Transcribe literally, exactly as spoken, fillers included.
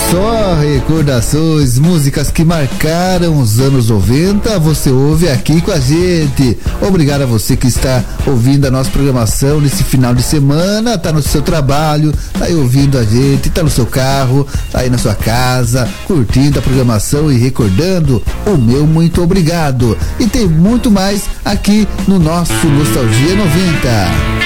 Só recordações, músicas que marcaram os anos noventa, você ouve aqui com a gente. Obrigado a você que está ouvindo a nossa programação nesse final de semana, tá no seu trabalho, tá aí ouvindo a gente, tá no seu carro, tá aí na sua casa, curtindo a programação e recordando. O meu muito obrigado. E tem muito mais aqui no nosso Nostalgia noventa.